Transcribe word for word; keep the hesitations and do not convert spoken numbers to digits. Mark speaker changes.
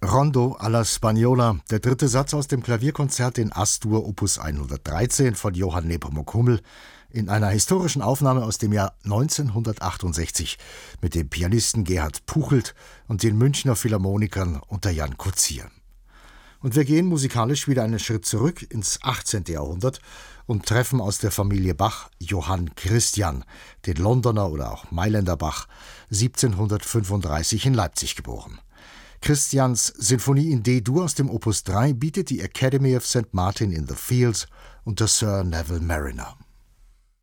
Speaker 1: Rondo alla Spagnola, der dritte Satz aus dem Klavierkonzert in As-Dur Opus hundertdreizehn von Johann Nepomuk Hummel in einer historischen Aufnahme aus dem Jahr neunzehnhundertachtundsechzig mit dem Pianisten Gerhard Puchelt und den Münchner Philharmonikern unter Jan Kozier. Und wir gehen musikalisch wieder einen Schritt zurück ins achtzehnte. Jahrhundert und treffen aus der Familie Bach Johann Christian, den Londoner oder auch Mailänder Bach, siebzehnhundertfünfunddreißig in Leipzig geboren. Christians Sinfonie in D-Dur aus dem Opus drei bietet die Academy of Saint Martin in the Fields unter Sir Neville Marriner.